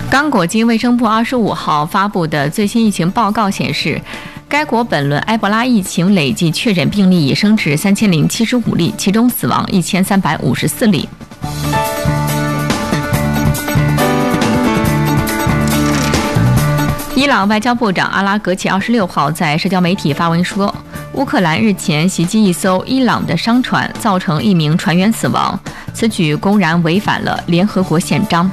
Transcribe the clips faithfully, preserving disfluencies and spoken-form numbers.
刚果金卫生部二十五号发布的最新疫情报告显示，该国本轮埃博拉疫情累计确诊病例已升至三千零七十五例，其中死亡一千三百五十四例。伊朗外交部长阿拉格齐二十六号在社交媒体发文说，乌克兰日前袭击一艘伊朗的商船，造成一名船员死亡，此举公然违反了联合国宪章。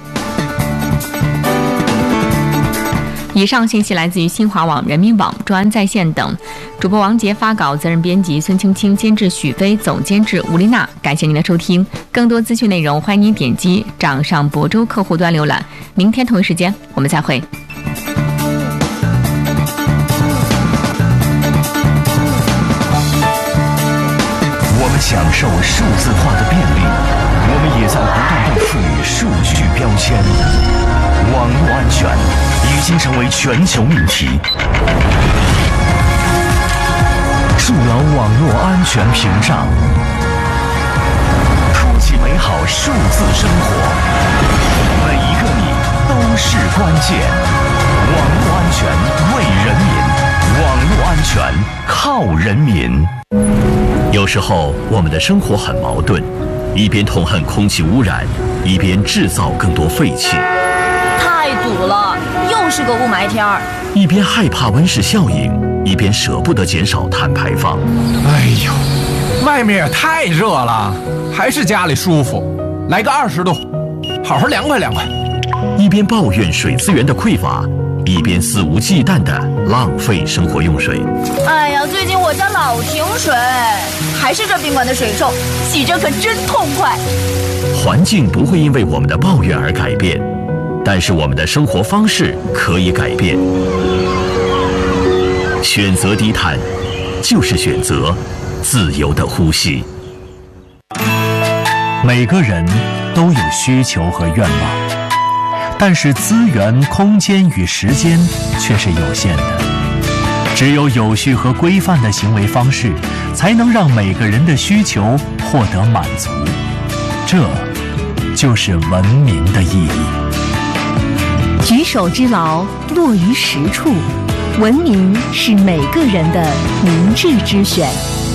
以上信息来自于新华网、人民网、中安在线等。主播王杰发稿，责任编辑孙青青，监制许飞，总监制吴丽娜。感谢您的收听，更多资讯内容欢迎您点击掌上博州客户端浏览。明天同一时间我们再会。 我们享受数字化的便利，我们也在不断被赋予数据标签。网络安全已经成为全球命题。筑牢网络安全屏障，筑起美好数字生活。每一个你都是关键。网络安全为人民，网络安全靠人民。有时候我们的生活很矛盾，一边痛恨空气污染，一边制造更多废气。 太堵了，又是个雾霾天儿。 一边害怕温室效应，一边舍不得减少碳排放。 哎呦，外面也太热了，还是家里舒服。来个二十度，好好凉快凉快。 一边抱怨水资源的匮乏，一边肆无忌惮地浪费生活用水。 哎呀，最近我家老停水，还是这宾馆的水臭，洗着可真痛快。 环境不会因为我们的抱怨而改变，但是我们的生活方式可以改变。选择低碳，就是选择自由的呼吸。 每个人都有需求和愿望，但是资源、空间与时间却是有限的。只有有序和规范的行为方式，才能让每个人的需求获得满足。这就是文明的意义。 举手之劳，落于实处。文明是每个人的明智之选。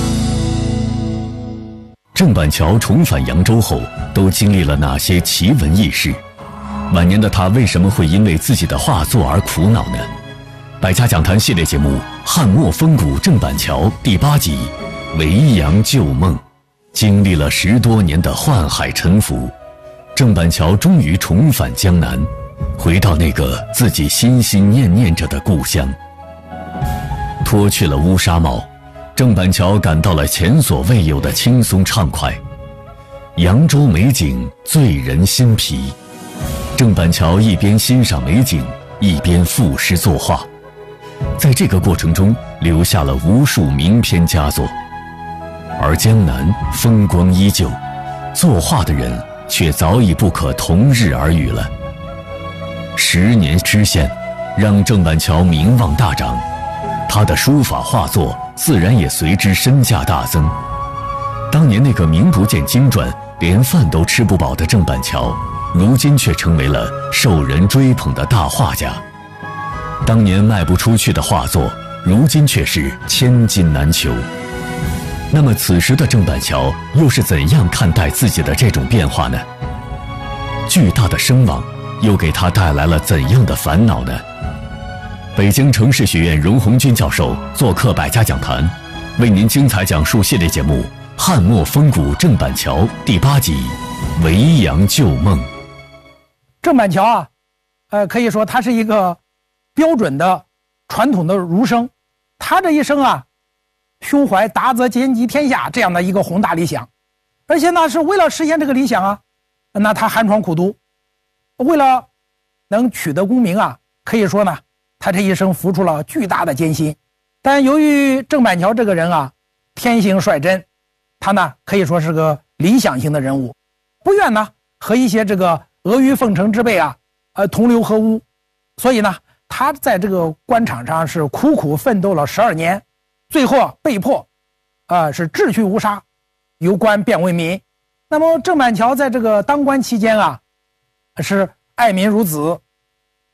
郑板桥重返扬州后，都经历了哪些奇闻异事？晚年的他为什么会因为自己的画作而苦恼呢？百家讲坛系列节目《汉末风骨郑板桥》第八集《维扬旧梦》，经历了十多年的宦海沉浮，郑板桥终于重返江南，回到那个自己心心念念着的故乡。脱去了乌纱帽，郑板桥感到了前所未有的轻松畅快。扬州美景醉人心脾，郑板桥一边欣赏美景，一边赋诗作画，在这个过程中留下了无数名篇佳作。而江南风光依旧，作画的人却早已不可同日而语了。十年知县让郑板桥名望大涨，他的书法画作自然也随之身价大增。当年那个名不见经传，连饭都吃不饱的郑板桥，如今却成为了受人追捧的大画家。当年卖不出去的画作，如今却是千金难求。那么此时的郑板桥又是怎样看待自己的这种变化呢？巨大的声望又给他带来了怎样的烦恼呢？北京城市学院荣鸿钧教授做客百家讲坛，为您精彩讲述系列节目《汉末风骨郑板桥》第八集《维扬旧梦》。 郑板桥啊，呃，可以说他是一个标准的传统的儒生，他这一生啊，胸怀达则兼济天下这样的一个宏大理想，而且呢，是为了实现这个理想啊，那他寒窗苦读，为了能取得功名啊，可以说呢，他这一生付出了巨大的艰辛。但由于郑板桥这个人啊，天性率真，他呢可以说是个理想型的人物，不愿呢和一些这个阿谀奉承之辈啊，呃同流合污，所以呢，他在这个官场上是苦苦奋斗了十二年，最后啊被迫，啊、呃、是志去无杀，由官变为民。那么郑板桥在这个当官期间啊，是爱民如子，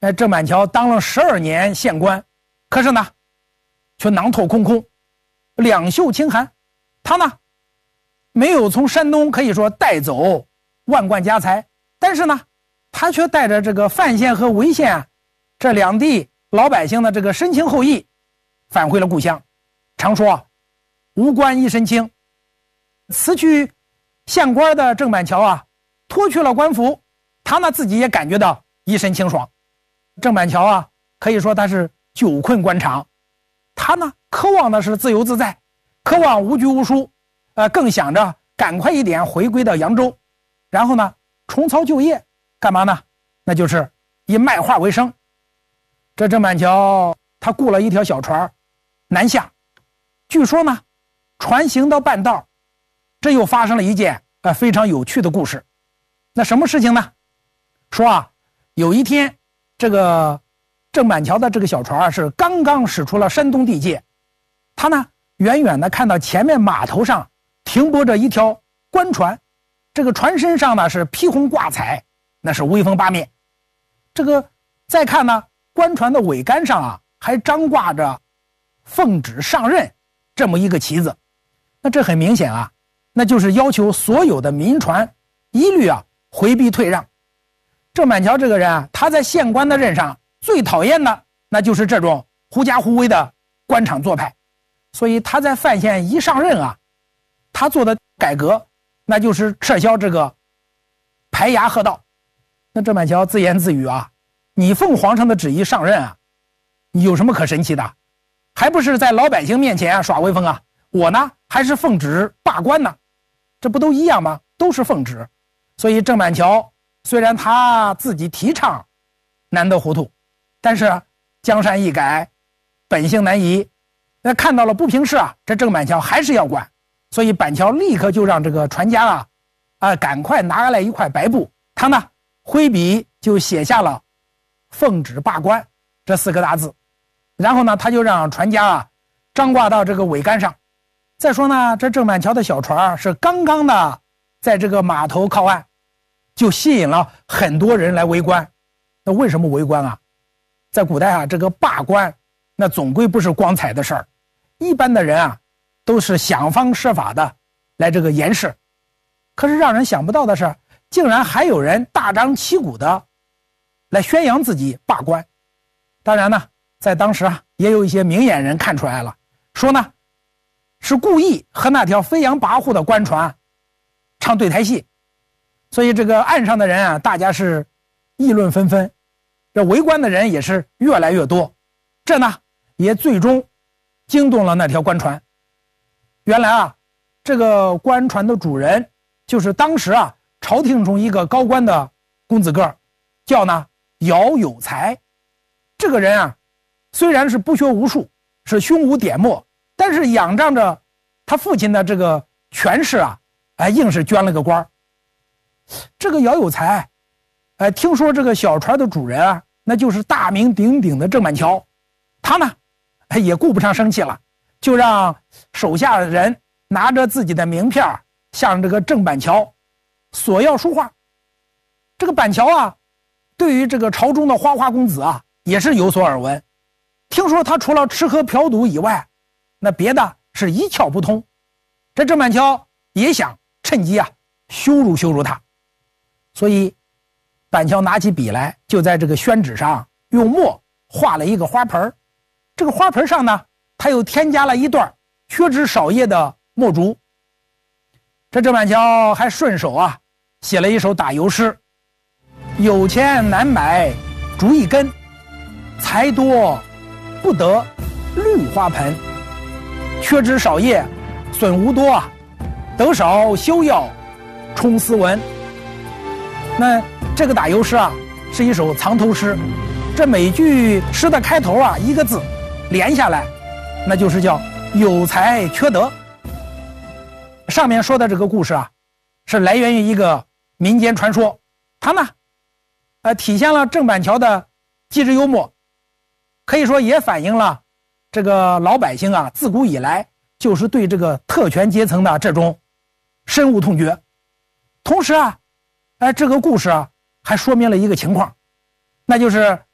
哎，郑板桥当了十二年县官，可是呢，却囊唾空空，两袖清寒。他呢，没有从山东可以说带走万贯家财，但是呢，他却带着这个范县和潍县啊这两地老百姓的这个深情厚谊，返回了故乡。常说无官一身轻，辞去县官的郑板桥啊，脱去了官服，他呢自己也感觉到一身清爽。郑板桥啊，可以说他是久困官场，他呢渴望的是自由自在，渴望无拘无束，呃，更想着赶快一点回归到扬州，然后呢重操旧业，干嘛呢？那就是以卖画为生。这郑板桥他雇了一条小船南下，据说呢，船行到半道，这又发生了一件呃非常有趣的故事。那什么事情呢？说啊，有一天，这个郑板桥的这个小船是刚刚驶出了山东地界，他呢远远的看到前面码头上停泊着一条官船，这个船身上呢是披红挂彩，那是威风八面。这个再看呢，官船的桅杆上啊还张挂着奉旨上任这么一个旗子，那这很明显啊，那就是要求所有的民船一律啊回避退让。郑板桥这个人啊，他在县官的任上最讨厌的那就是这种狐假虎威的官场做派，所以他在范县一上任啊，他做的改革那就是撤销这个排衙河道。那郑板桥自言自语啊，你奉皇上的旨意上任啊，你有什么可神奇的？还不是在老百姓面前啊耍威风啊？我呢还是奉旨罢官呢，这不都一样吗？都是奉旨。所以郑板桥虽然他自己提倡难得糊涂，但是江山易改，本性难移。那看到了不平事啊，这郑板桥还是要管。所以板桥立刻就让这个船家啊，啊，赶快拿来一块白布，他呢挥笔就写下了“奉旨罢官”这四个大字，然后呢，他就让船家啊张挂到这个桅杆上。再说呢，这郑板桥的小船是刚刚的在这个码头靠岸，就吸引了很多人来围观。那为什么围观啊？在古代啊，这个罢官那总归不是光彩的事儿，一般的人啊都是想方设法的来这个严饰。可是让人想不到的是，竟然还有人大张旗鼓的来宣扬自己罢官。当然呢，在当时啊，也有一些明眼人看出来了，说呢是故意和那条飞扬跋扈的官船唱对台戏。所以这个岸上的人啊，大家是议论纷纷，这围观的人也是越来越多，这呢也最终惊动了那条官船。原来啊，这个官船的主人就是当时啊朝廷中一个高官的公子哥，叫呢姚有才。这个人啊虽然是不学无术，是胸无点墨，但是仰仗着他父亲的这个权势啊，哎，硬是捐了个官。这个姚有才哎，听说这个小船的主人啊，那就是大名鼎鼎的郑板桥，他呢哎也顾不上生气了，就让手下人拿着自己的名片向这个郑板桥索要书画。这个板桥啊对于这个朝中的花花公子啊也是有所耳闻，听说他除了吃喝嫖赌以外，那别的是一窍不通。这郑板桥也想趁机啊羞辱羞辱他，所以板桥拿起笔来，就在这个宣纸上用墨画了一个花盆。这个花盆上呢，他又添加了一段缺枝少叶的墨竹。这郑板桥还顺手啊写了一首打油诗：有钱难买竹一根，财多不得绿花盆。缺枝少叶损无多啊，得少休要充斯文。那这个打油诗啊是一首藏头诗，这每句诗的开头啊一个字连下来，那就是叫有才缺德。上面说的这个故事啊是来源于一个民间传说，它呢呃体现了郑板桥的机智幽默，可以说也反映了这个老百姓啊自古以来就是对这个特权阶层的这种深恶痛绝。同时啊哎，这个故事啊还说明了一个情况，那就是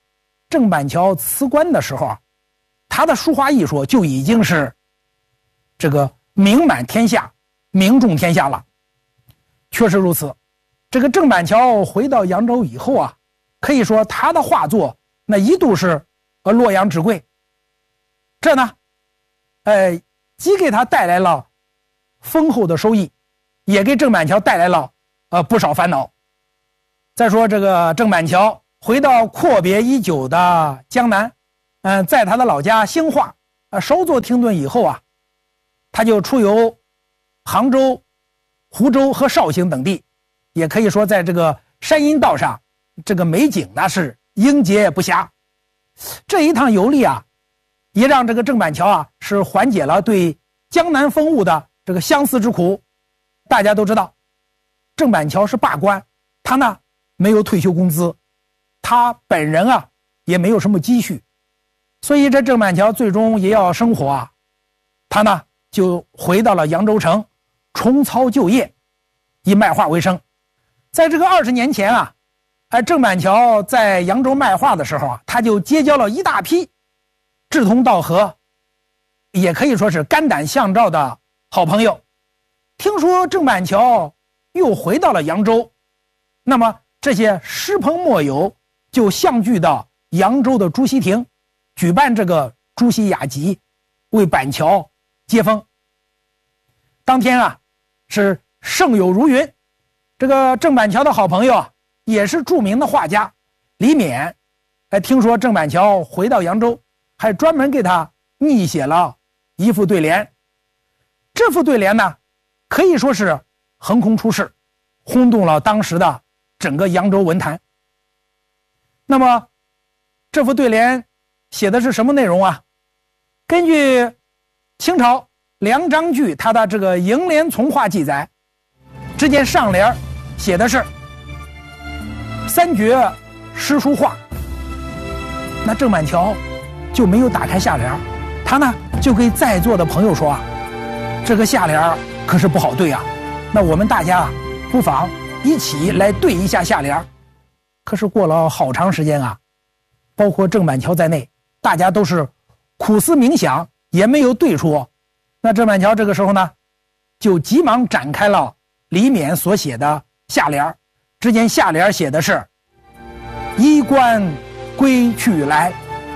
郑板桥辞官的时候啊，他的书画艺术就已经是这个名满天下、名重天下了。确实如此，这个郑板桥回到扬州以后啊，可以说他的画作那一度是呃洛阳纸贵，这呢，呃，既给他带来了丰厚的收益，也给郑板桥带来了呃不少烦恼。再说这个郑板桥回到阔别已久的江南，嗯、呃，在他的老家兴化，呃，稍作停顿以后啊，他就出游杭州、湖州和绍兴等地，也可以说在这个山阴道上，这个美景那是应接不暇。这一趟游历啊，也让这个郑板桥啊是缓解了对江南风物的这个相思之苦。大家都知道，郑板桥是罢官，他呢没有退休工资，他本人啊也没有什么积蓄，所以这郑板桥最终也要生活啊，他呢就回到了扬州城，重操旧业，以卖画为生。在这个二十年前啊，哎，郑板桥在扬州卖画的时候啊，他就结交了一大批志同道合，也可以说是肝胆相照的好朋友。听说郑板桥又回到了扬州，那么这些师朋墨友就相聚到扬州的朱熹亭，举办这个朱熹雅集，为板桥接风。当天啊，是盛友如云。这个郑板桥的好朋友啊，也是著名的画家李勉，哎，听说郑板桥回到扬州，还专门给他拟写了一副对联。这副对联呢，可以说是横空出世，轰动了当时的整个扬州文坛。那么这副对联写的是什么内容啊？根据清朝梁章钜他的这个楹联从画记载，只见上联写的是三绝诗书画，那郑板桥就没有打开下联，他呢就给在座的朋友说啊，这个下联可是不好对啊，那我们大家不妨一起来对一下下联。可是过了好长时间啊，包括郑板桥在内，大家都是苦思冥想，也没有对出。那郑板桥这个时候呢，就急忙展开了李勉所写的下联。只见下联写的是衣冠归去来。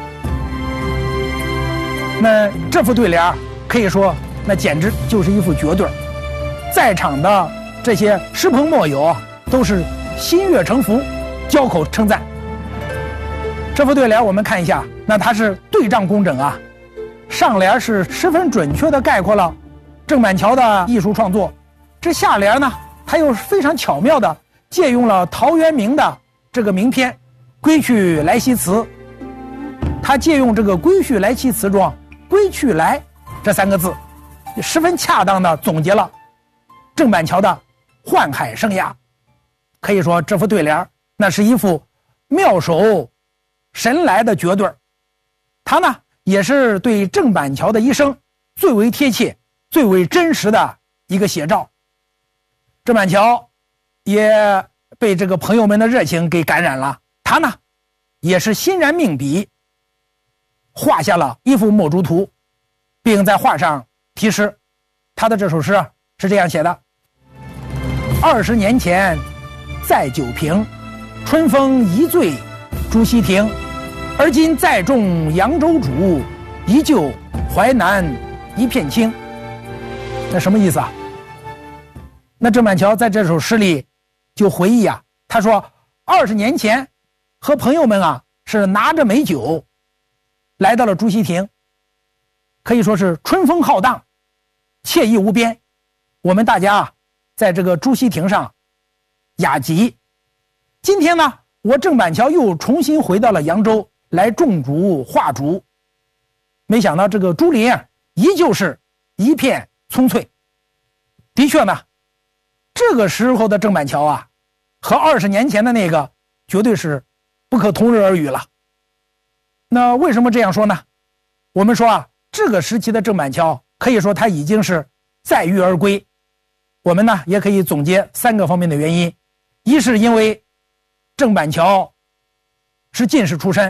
那这副对联可以说那简直就是一副绝对，在场的这些师朋墨友都是心悦诚服，交口称赞。这副对联我们看一下，那它是对仗工整啊，上联是十分准确地概括了郑板桥的艺术创作，这下联呢，它又非常巧妙地借用了陶渊明的这个名篇《归去来兮辞》，他借用这个归去来兮辞中归去来这三个字，十分恰当地总结了郑板桥的宦海生涯。可以说这副对联那是一副妙手神来的绝对，他呢也是对郑板桥的一生最为贴切、最为真实的一个写照。郑板桥也被这个朋友们的热情给感染了，他呢也是欣然命笔，画下了一幅墨竹图，并在画上题诗。他的这首诗是这样写的：二十年前在九平，春风一醉朱熹亭，而今再中扬州主，依旧淮南一片青。那什么意思啊？那郑板桥在这首诗里就回忆啊，他说二十年前和朋友们啊是拿着美酒来到了朱熹亭，可以说是春风浩荡，惬意无边。我们大家啊在这个朱熹亭上雅集。今天呢，我郑板桥又重新回到了扬州来种竹画竹，没想到这个竹林啊依旧是一片葱翠。的确呢，这个时候的郑板桥啊和二十年前的那个绝对是不可同日而语了。那为什么这样说呢？我们说啊，这个时期的郑板桥可以说他已经是载誉而归。我们呢也可以总结三个方面的原因：一是因为郑板桥是进士出身，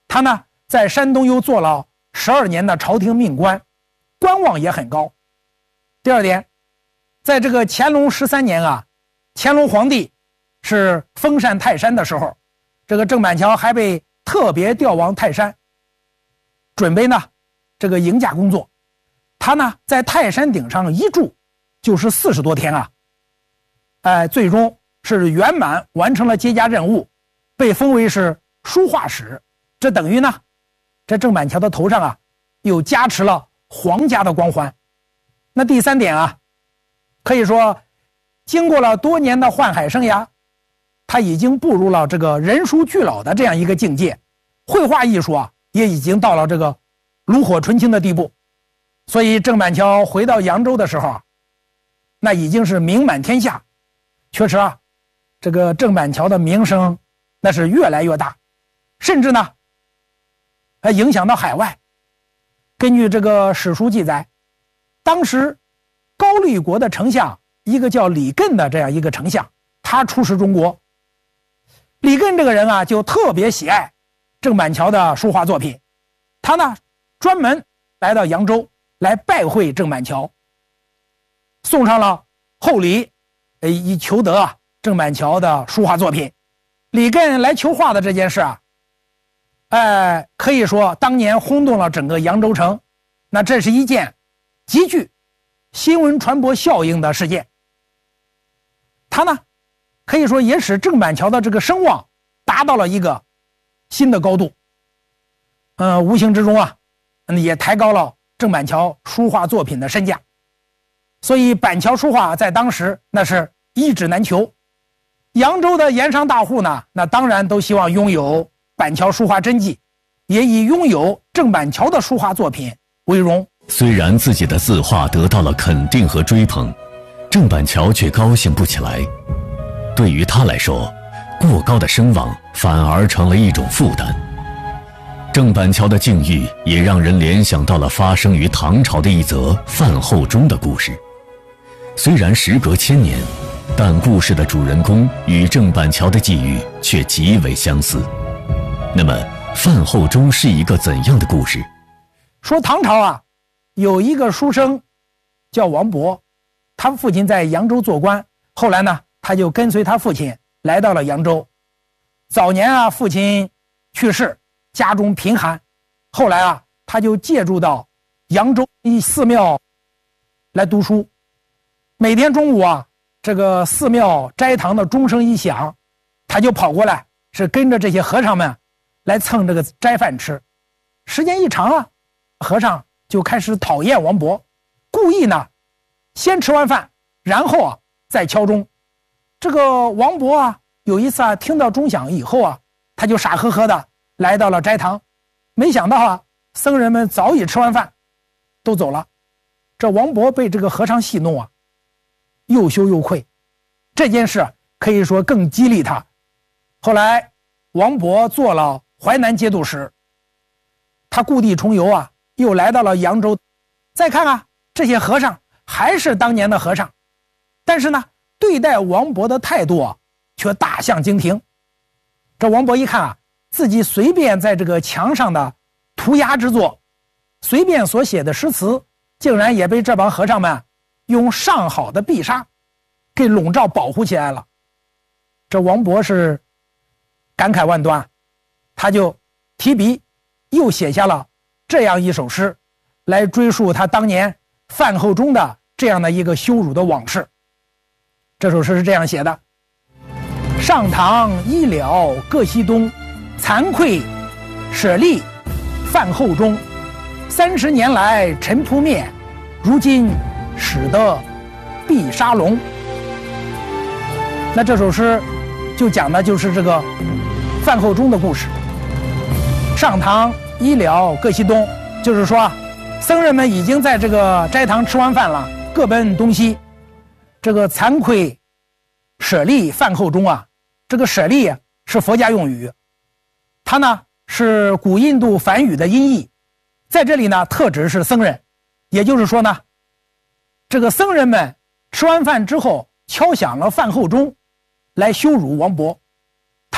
他呢在山东又做了十二年的朝廷命官，官望也很高。第二点，在这个乾隆十三年啊，乾隆皇帝是封禅泰山的时候，这个郑板桥还被特别调往泰山，准备呢这个迎驾工作。他呢在泰山顶上一住就是四十多天啊，哎，最终是圆满完成了接驾任务，被封为是书画使。这等于呢，这郑板桥的头上啊又加持了皇家的光环。那第三点啊，可以说经过了多年的宦海生涯，他已经步入了这个人书俱老的这样一个境界，绘画艺术啊也已经到了这个炉火纯青的地步。所以郑板桥回到扬州的时候啊，那已经是名满天下。确实啊，这个郑板桥的名声那是越来越大，甚至呢还影响到海外。根据这个史书记载，当时高丽国的丞相，一个叫李艮的这样一个丞相，他出使中国。李艮这个人啊就特别喜爱郑板桥的书画作品，他呢专门来到扬州来拜会郑板桥，送上了厚礼，呃，以求得啊郑板桥的书画作品。李艮来求画的这件事啊，哎，可以说当年轰动了整个扬州城。那这是一件极具新闻传播效应的事件。他呢，可以说也使郑板桥的这个声望达到了一个新的高度。嗯、呃，无形之中啊，也抬高了郑板桥书画作品的身价。所以板桥书画在当时那是一纸难求。扬州的盐商大户呢，那当然都希望拥有板桥书画真迹，也以拥有郑板桥的书画作品为荣。 虽然自己的字画得到了肯定和追捧，郑板桥却高兴不起来。对于他来说，过高的声望反而成了一种负担。郑板桥的境遇也让人联想到了发生于唐朝的一则范后钟的故事。虽然时隔千年，但故事的主人公与郑板桥的际遇却极为相似。那么范后钟是一个怎样的故事？ 说唐朝啊，有一个书生叫王勃，他父亲在扬州做官，后来呢他就跟随他父亲来到了扬州。早年啊父亲去世，家中贫寒，后来啊他就借住到扬州一寺庙来读书。每天中午啊，这个寺庙斋堂的钟声一响，他就跑过来，是跟着这些和尚们来蹭这个斋饭吃。时间一长啊，和尚就开始讨厌王勃，故意呢先吃完饭，然后啊再敲钟。这个王勃啊有一次啊听到钟响以后啊，他就傻呵呵的来到了斋堂，没想到啊僧人们早已吃完饭都走了。这王勃被这个和尚戏弄啊，又羞又愧。这件事可以说更激励他。后来王勃做了淮南节度使，他故地重游啊，又来到了扬州。再看啊，这些和尚还是当年的和尚，但是呢对待王勃的态度啊却大相径庭。这王勃一看啊，自己随便在这个墙上的涂鸦之作，随便所写的诗词，竟然也被这帮和尚们用上好的碧纱给笼罩保护起来了。这王勃是感慨万端，他就提笔又写下了这样一首诗，来追溯他当年范后钟的这样的一个羞辱的往事。这首诗是这样写的：上堂医疗各西东，惭愧舍利范后钟。三十年来尘扑面，如今使得碧沙龙。那这首诗就讲的就是这个范后钟的故事。上堂医疗各西东，就是说僧人们已经在这个斋堂吃完饭了，各奔东西。这个惭愧舍利范后钟啊，这个舍利是佛家用语，它呢是古印度梵语的音译，在这里呢特指是僧人。也就是说呢，这个僧人们吃完饭之后敲响了饭后钟，来羞辱王勃。他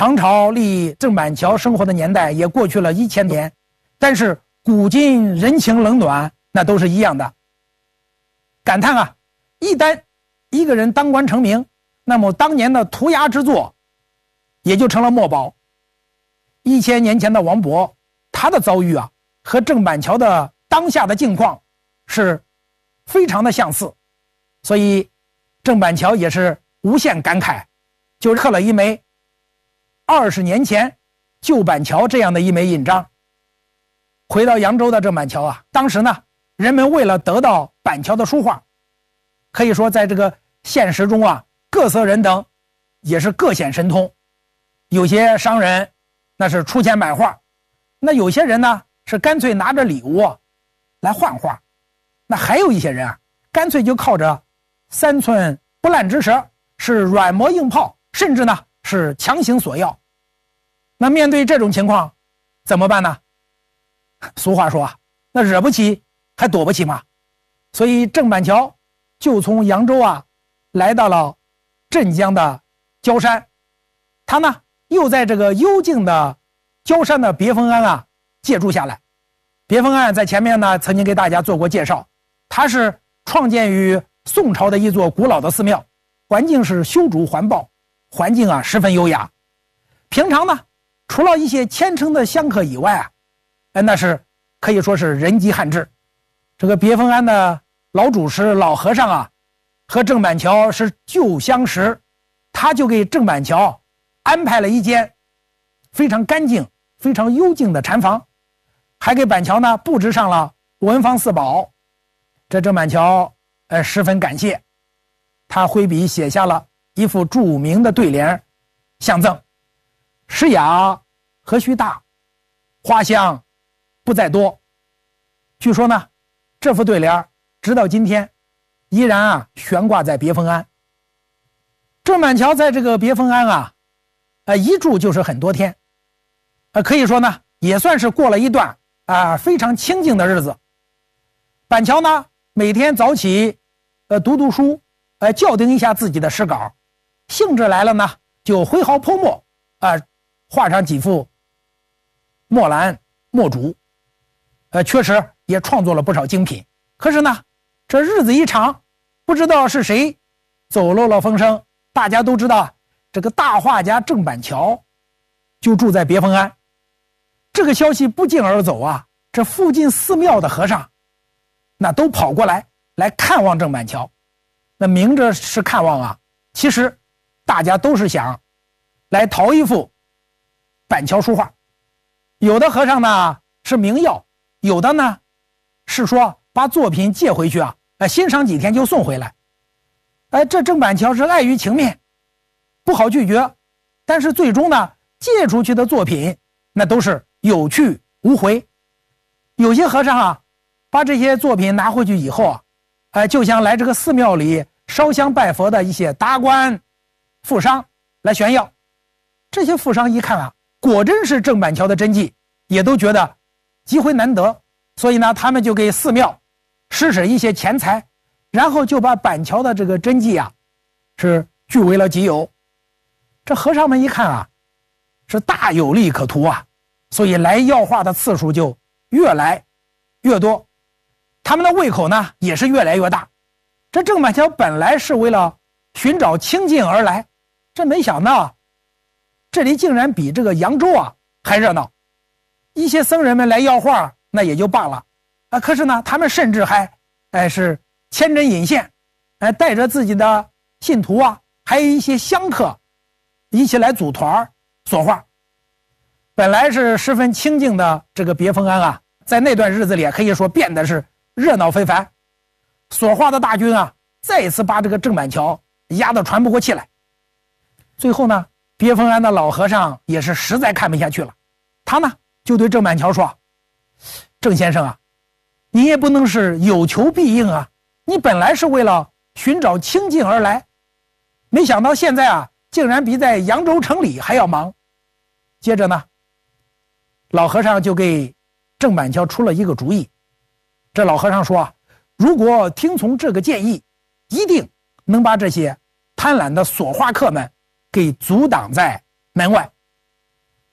唐朝离郑板桥生活的年代也过去了一千年，但是古今人情冷暖那都是一样的。感叹啊，一旦一个人当官成名，那么当年的涂鸦之作也就成了墨宝。一千年前的王勃，他的遭遇啊和郑板桥的当下的境况是非常的相似，所以郑板桥也是无限感慨，就刻了一枚二十年前旧板桥这样的一枚印章。回到扬州的郑板桥啊，当时呢人们为了得到板桥的书画，可以说在这个现实中啊，各色人等也是各显神通。有些商人那是出钱买画，那有些人呢是干脆拿着礼物来换画，那还有一些人啊干脆就靠着三寸不烂之舌，是软磨硬泡，甚至呢是强行索要。那面对这种情况怎么办呢？俗话说啊，那惹不起还躲不起嘛。所以郑板桥就从扬州啊来到了镇江的焦山，他呢又在这个幽静的焦山的别峰庵啊借住下来。别峰庵在前面呢曾经给大家做过介绍，它是创建于宋朝的一座古老的寺庙，环境是修竹环抱，环境啊十分优雅。平常呢除了一些虔诚的香客以外啊，哎那是可以说是人迹罕至。这个别峰庵的老主持老和尚啊和郑板桥是旧相识，他就给郑板桥安排了一间非常干净非常幽静的禅房，还给板桥呢布置上了文房四宝。这郑板桥呃十分感谢，他挥笔写下了一副著名的对联相赠：诗雅何须大，花香不在多。据说呢这副对联直到今天依然啊悬挂在别峰庵。郑板桥在这个别峰庵啊呃一住就是很多天，呃可以说呢也算是过了一段啊、呃、非常清静的日子。板桥呢每天早起呃读读书，呃校订一下自己的诗稿，兴致来了呢就挥毫泼墨啊、呃、画上几幅墨兰墨竹，呃确实也创作了不少精品。可是呢这日子一长，不知道是谁走漏了风声，大家都知道这个大画家郑板桥就住在别峰庵。这个消息不胫而走啊，这附近寺庙的和尚那都跑过来来看望郑板桥。那明着是看望啊，其实大家都是想来淘一幅板桥书画。有的和尚呢是明要，有的呢是说把作品借回去啊，呃欣赏几天就送回来。哎，这郑板桥是碍于情面不好拒绝，但是最终呢借出去的作品那都是有去无回。有些和尚啊把这些作品拿回去以后啊，哎就像来这个寺庙里烧香拜佛的一些达官富商来炫耀。这些富商一看啊果真是郑板桥的真迹，也都觉得机会难得，所以呢他们就给寺庙施舍一些钱财，然后就把板桥的这个真迹啊是据为了己有。这和尚们一看啊是大有利可图啊，所以来要画的次数就越来越多，他们的胃口呢也是越来越大。这郑板桥本来是为了寻找清静而来，这没想到这里竟然比这个扬州啊还热闹。一些僧人们来要画那也就罢了啊，可是呢他们甚至还哎是牵针引线，哎带着自己的信徒啊还有一些香客一起来组团索画。本来是十分清静的这个别峰庵啊，在那段日子里可以说变得是热闹非凡。索画的大军啊再一次把这个郑板桥压得喘不过气来。最后呢别峰庵的老和尚也是实在看不下去了，他呢就对郑板桥说：郑先生啊，你也不能是有求必应啊，你本来是为了寻找清静而来，没想到现在啊竟然比在扬州城里还要忙。接着呢老和尚就给郑板桥出了一个主意。这老和尚说，如果听从这个建议，一定能把这些贪婪的索画客们给阻挡在门外。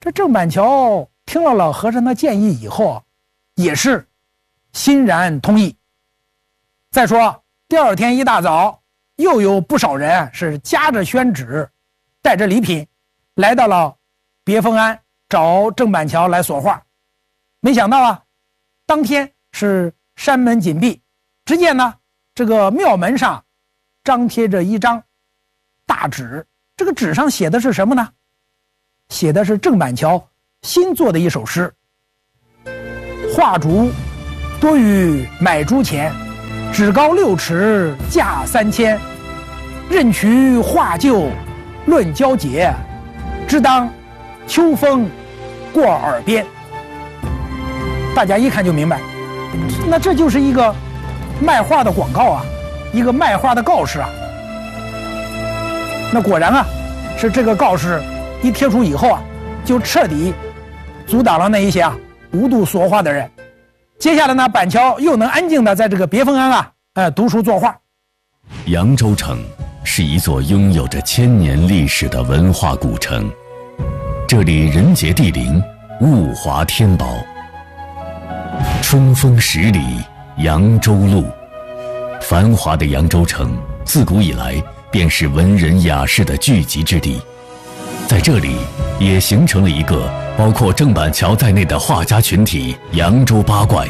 这郑板桥听了老和尚的建议以后，也是欣然同意。再说第二天一大早，又有不少人是夹着宣纸，带着礼品，来到了别峰庵找郑板桥来索画。没想到啊，当天是山门紧闭，只见呢这个庙门上张贴着一张大纸，这个纸上写的是什么呢？写的是郑板桥新作的一首诗：画竹多于买猪钱，纸高六尺价三千，任取画旧论交结，只当秋风过耳边。大家一看就明白，那这就是一个卖画的广告啊，一个卖画的告示啊。那果然啊，是这个告示一贴出以后啊，就彻底阻挡了那一些啊无度索画的人。接下来呢，板桥又能安静的在这个别峰庵啊，呃，读书作画。 扬州城是一座拥有着千年历史的文化古城，这里人杰地灵，物华天宝。春风十里扬州路，繁华的扬州城自古以来便是文人雅士的聚集之地，在这里也形成了一个包括郑板桥在内的画家群体扬州八怪。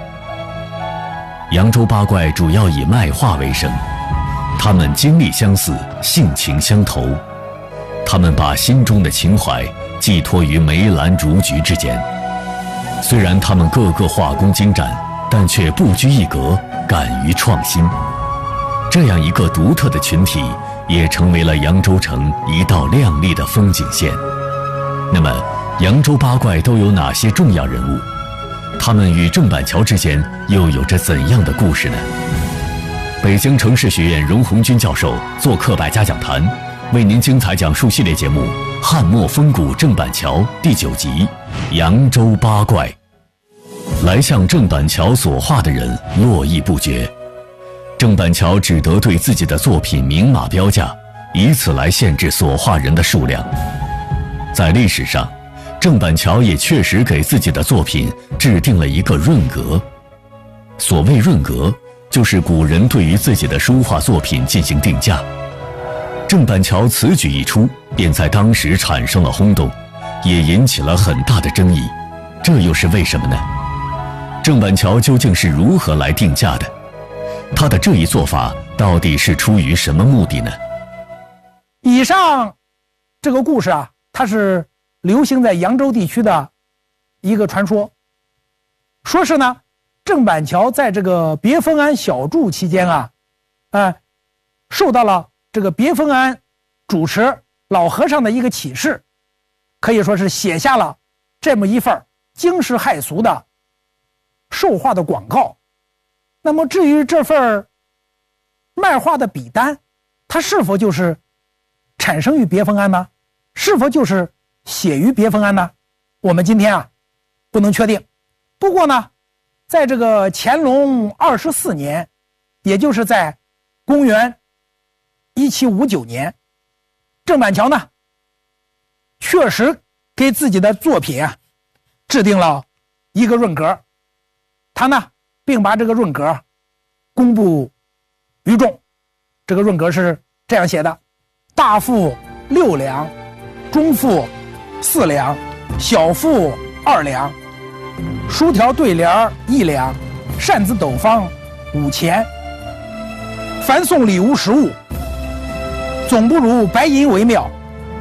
扬州八怪主要以卖画为生，他们经历相似，性情相投，他们把心中的情怀寄托于梅兰竹菊之间。虽然他们个个画工精湛，但却不拘一格，敢于创新。这样一个独特的群体，也成为了扬州城一道亮丽的风景线。那么，扬州八怪都有哪些重要人物？他们与郑板桥之间又有着怎样的故事呢？北京城市学院荣鸿钧教授做客百家讲坛，为您精彩讲述系列节目《汉末风骨郑板桥》第九集《扬州八怪》。来向郑板桥索画的人络绎不绝，郑板桥只得对自己的作品明码标价，以此来限制索画人的数量。在历史上，郑板桥也确实给自己的作品制定了一个润格。所谓润格，就是古人对于自己的书画作品进行定价。郑板桥此举一出，便在当时产生了轰动，也引起了很大的争议。这又是为什么呢？郑板桥究竟是如何来定价的？他的这一做法到底是出于什么目的呢？ 以上这个故事啊，它是流行在扬州地区的一个传说，说是呢，郑板桥在这个别峰庵小住期间啊，呃，受到了这个别峰庵主持老和尚的一个启示，可以说是写下了这么一份惊世骇俗的售画的广告。那么至于这份卖画的笔单，它是否就是产生于别峰庵呢？是否就是写于别峰庵呢？我们今天啊不能确定。不过呢，在这个乾隆二十四年，也就是在公元一七五九年，郑板桥呢确实给自己的作品啊制定了一个润格，他呢并把这个润格公布于众。这个润格是这样写的：大幅六两，中幅四两，小幅二两，书条对联一两，扇子斗方五钱，凡送礼物实物，总不如白银为妙。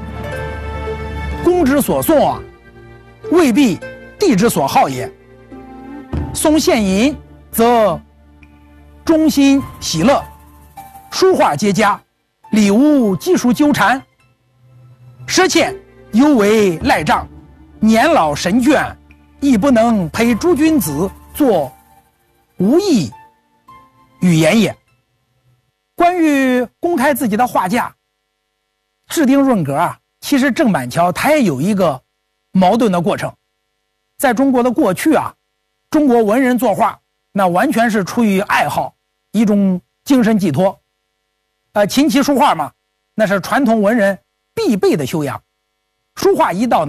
公之所送啊，未必地之所好也。送现银，则衷心喜乐，书画皆佳，礼物技术纠缠，赊欠犹为赖账，年老神倦，亦不能陪诸君子做无益语言也。关于公开自己的画架，制定润格啊，其实郑板桥他也有一个矛盾的过程。在中国的过去啊，中国文人作画那完全是出于爱好，一种精神寄托。呃，琴棋书画嘛，那是传统文人必备的修养。书画一道呢，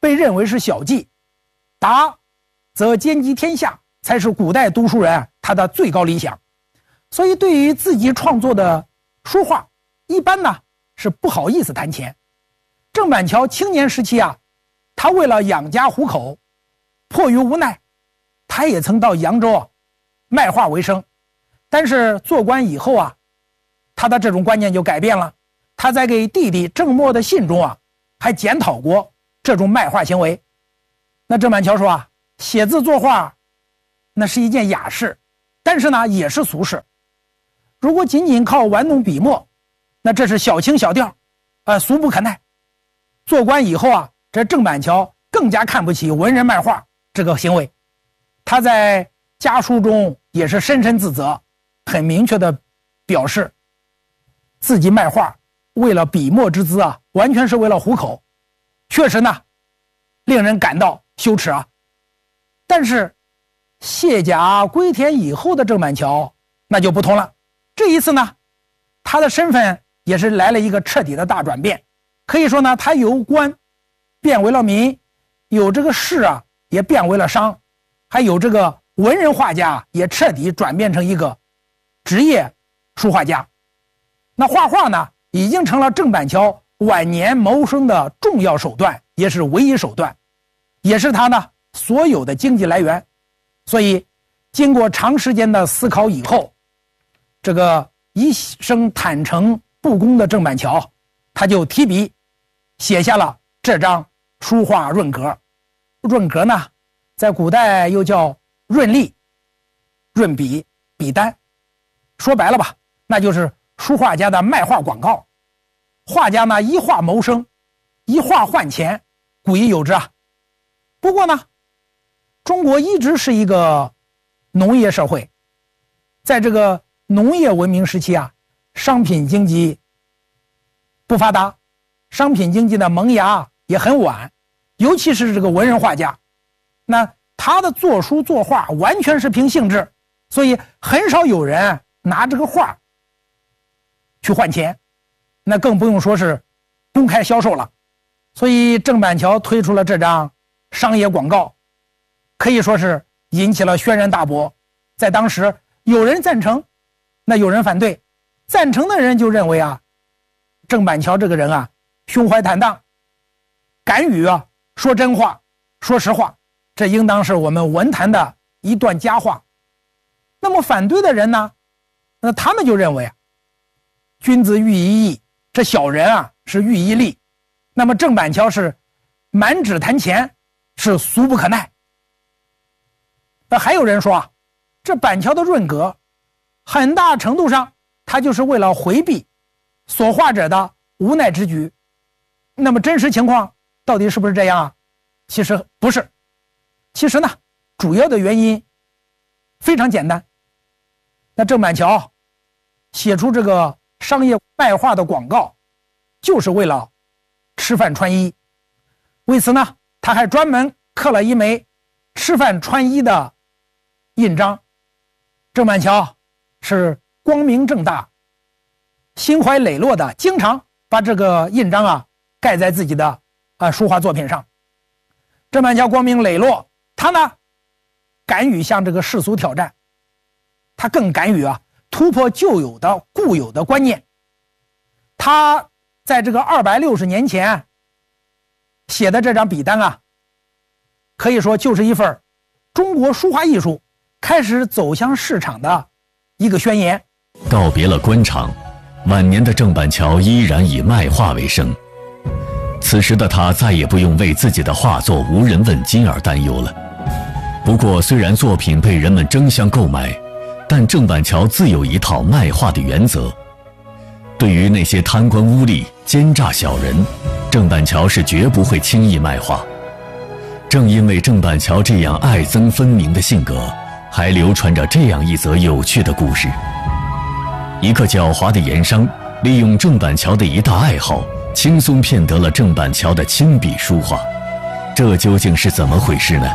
被认为是小技，达则兼济天下才是古代读书人他的最高理想。所以对于自己创作的书画，一般呢是不好意思谈钱。郑板桥青年时期啊，他为了养家糊口，迫于无奈，他也曾到扬州啊卖画为生。但是做官以后啊，他的这种观念就改变了。他在给弟弟郑默的信中啊，还检讨过这种卖画行为。那郑板桥说啊，写字作画那是一件雅事，但是呢也是俗事。如果仅仅靠玩弄笔墨，那这是小情小调，呃，俗不可耐。做官以后啊，这郑板桥更加看不起文人卖画这个行为。他在家书中也是深深自责，很明确的表示自己卖画为了笔墨之资啊，完全是为了糊口，确实呢令人感到羞耻啊。但是卸甲归田以后的郑板桥那就不同了。这一次呢，他的身份也是来了一个彻底的大转变。可以说呢，他由官变为了民，有这个士啊也变为了商，还有这个文人画家也彻底转变成一个职业书画家。那画画呢已经成了郑板桥晚年谋生的重要手段，也是唯一手段，也是他呢所有的经济来源。所以经过长时间的思考以后，这个一生坦诚不公的郑板桥，他就提笔写下了这张书画润格。润格呢在古代又叫润隶、润笔、笔单，说白了吧，那就是书画家的卖画广告。画家呢一画谋生，一画换钱，古已有之啊。不过呢，中国一直是一个农业社会，在这个农业文明时期啊，商品经济不发达，商品经济的萌芽也很晚，尤其是这个文人画家，那他的作书作画完全是凭兴致，所以很少有人拿这个画去换钱，那更不用说是公开销售了。所以郑板桥推出了这张商业广告，可以说是引起了轩然大波。在当时有人赞成，那有人反对。赞成的人就认为啊，郑板桥这个人啊胸怀坦荡，敢于啊说真话说实话，这应当是我们文坛的一段佳话。那么反对的人呢，那他们就认为啊，君子喻一义，这小人啊是喻一利，那么郑板桥是满纸谈钱，是俗不可耐。那还有人说啊，这板桥的润格很大程度上他就是为了回避所画者的无奈之举。那么真实情况到底是不是这样啊？其实不是。其实呢，主要的原因非常简单。那郑板桥写出这个商业卖画的广告，就是为了吃饭穿衣。为此呢，他还专门刻了一枚吃饭穿衣的印章。郑板桥是光明正大、心怀磊落的，经常把这个印章啊盖在自己的啊书画作品上。郑板桥光明磊落，他呢敢于向这个世俗挑战，他更敢于啊突破旧有的固有的观念。他在这个二百六十年前写的这张笔单啊，可以说就是一份中国书画艺术开始走向市场的一个宣言。 告别了官场，晚年的郑板桥依然以卖画为生。此时的他再也不用为自己的画作无人问津而担忧了。不过虽然作品被人们争相购买，但郑板桥自有一套卖画的原则。对于那些贪官污吏、奸诈小人，郑板桥是绝不会轻易卖画。正因为郑板桥这样爱憎分明的性格，还流传着这样一则有趣的故事。一个狡猾的盐商利用郑板桥的一大爱好，轻松骗得了郑板桥的亲笔书画。这究竟是怎么回事呢？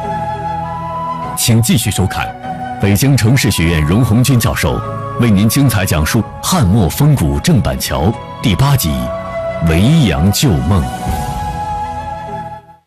请继续收看北京城市学院荣鸿钧教授为您精彩讲述汉末风骨郑板桥第八集《维扬旧梦》。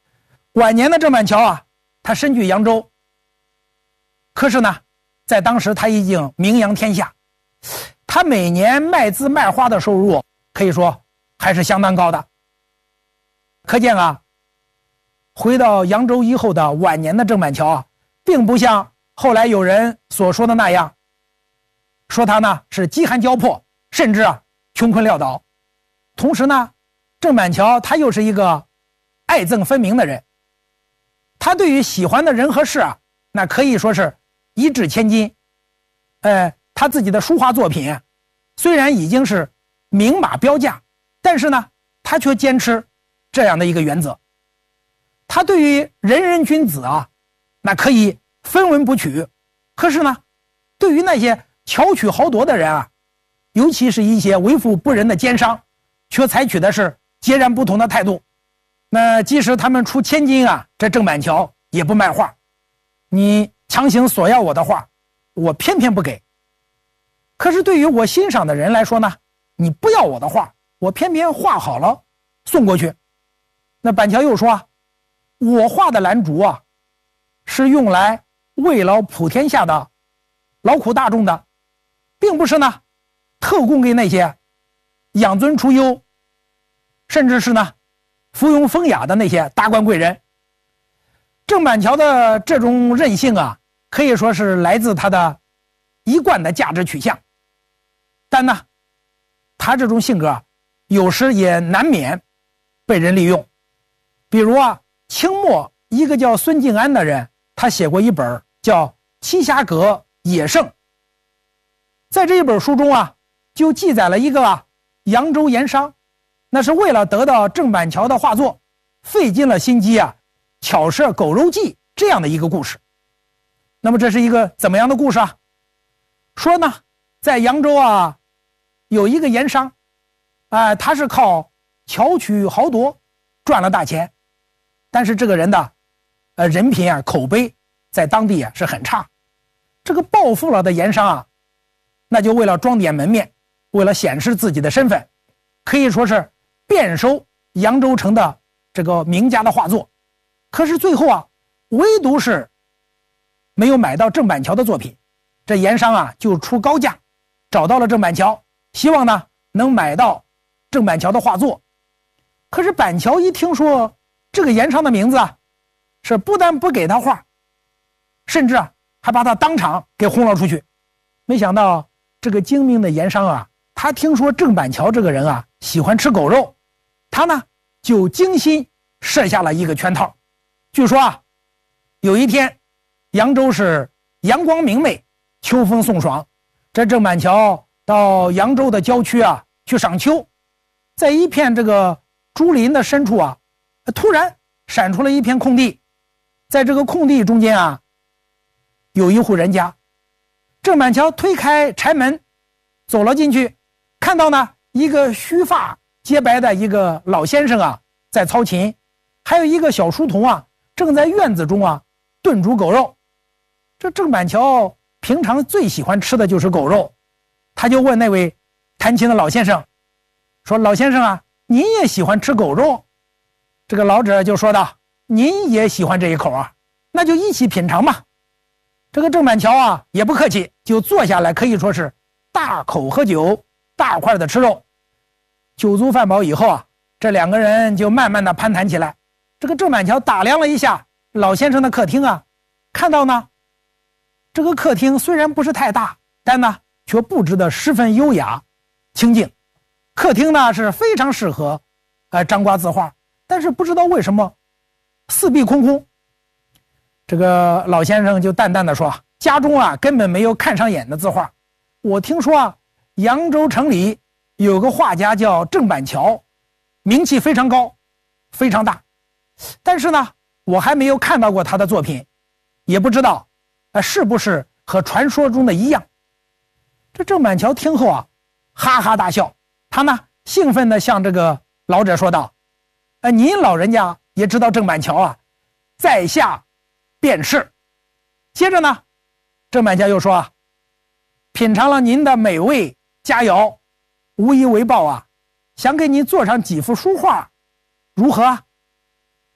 晚年的郑板桥啊，他身居扬州，可是呢，在当时他已经名扬天下，他每年卖字卖画的收入可以说还是相当高的。可见啊，回到扬州以后的晚年的郑板桥啊，并不像后来有人所说的那样，说他呢是饥寒交迫，甚至啊穷困潦倒。同时呢，郑板桥他又是一个爱憎分明的人，他对于喜欢的人和事啊，那可以说是一掷千金。呃，他自己的书画作品啊，虽然已经是明码标价，但是呢，他却坚持这样的一个原则。他对于人人君子啊，那可以分文不取，可是呢，对于那些巧取豪夺的人啊，尤其是一些为富不仁的奸商，却采取的是截然不同的态度。那即使他们出千金啊，这郑板桥也不卖画，你强行索要我的画，我偏偏不给。可是对于我欣赏的人来说呢，你不要我的画，我偏偏画好了送过去。那板桥又说，我画的兰竹啊，是用来慰劳普天下的劳苦大众的，并不是呢特供给那些养尊处优，甚至是呢附庸风雅的那些达官贵人。郑板桥的这种任性啊，可以说是来自他的一贯的价值取向，但呢，他这种性格啊，有时也难免被人利用。比如啊，清末一个叫孙敬安的人，他写过一本叫《栖霞阁野圣》。在这一本书中啊，就记载了一个啊扬州盐商，那是为了得到郑板桥的画作，费尽了心机啊，巧设狗肉计这样的一个故事。那么这是一个怎么样的故事啊？说呢，在扬州啊，有一个盐商，啊、呃，他是靠巧取豪夺赚了大钱，但是这个人的呃人品啊、口碑在当地啊是很差。这个暴富了的盐商啊，那就为了装点门面，为了显示自己的身份，可以说是遍收扬州城的这个名家的画作。可是最后啊，唯独是没有买到郑板桥的作品。这盐商啊就出高价找到了郑板桥，希望呢能买到郑板桥的画作。可是板桥一听说这个盐商的名字啊，是不但不给他画，甚至啊还把他当场给轰了出去。没想到这个精明的盐商啊，他听说郑板桥这个人啊喜欢吃狗肉，他呢就精心设下了一个圈套。据说啊，有一天扬州是阳光明媚，秋风送爽，这郑板桥到扬州的郊区啊去赏秋，在一片这个竹林的深处啊，突然闪出了一片空地。在这个空地中间啊，有一户人家。郑板桥推开柴门走了进去，看到呢一个须发洁白的一个老先生啊在操琴，还有一个小书童啊正在院子中啊炖煮狗肉。这郑板桥平常最喜欢吃的就是狗肉，他就问那位弹琴的老先生说，老先生啊，您也喜欢吃狗肉？这个老者就说道，您也喜欢这一口啊，那就一起品尝吧。这个郑板桥啊也不客气，就坐下来，可以说是大口喝酒，大块的吃肉。酒足饭饱以后啊，这两个人就慢慢的攀谈起来。这个郑板桥打量了一下老先生的客厅啊，看到呢这个客厅虽然不是太大，但呢却布置的十分优雅清静。客厅呢是非常适合呃张挂字画，但是不知道为什么四壁空空。这个老先生就淡淡的说，家中啊根本没有看上眼的字画。我听说啊扬州城里有个画家叫郑板桥，名气非常高，非常大，但是呢我还没有看到过他的作品，也不知道呃是不是和传说中的一样。这郑板桥听后啊哈哈大笑，他呢兴奋地向这个老者说道，呃您老人家也知道郑板桥啊，在下便是。接着呢郑板桥又说啊，品尝了您的美味佳肴，无以为报啊，想给您做上几幅书画，如何啊？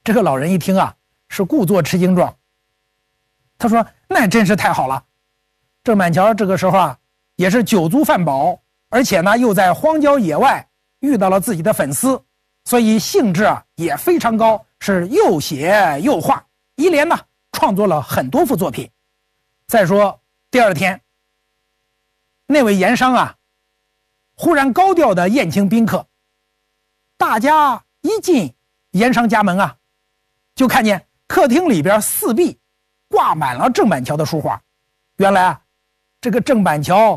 这个老人一听啊，是故作吃惊状。他说：“那真是太好了。”郑板桥这个时候啊，也是酒足饭饱，而且呢又在荒郊野外遇到了自己的粉丝，所以兴致啊也非常高，是又写又画，一连呢创作了很多幅作品。再说第二天，那位盐商啊，忽然高调的宴请宾客，大家一进盐商家门啊，就看见客厅里边四壁挂满了郑板桥的书画。原来啊，这个郑板桥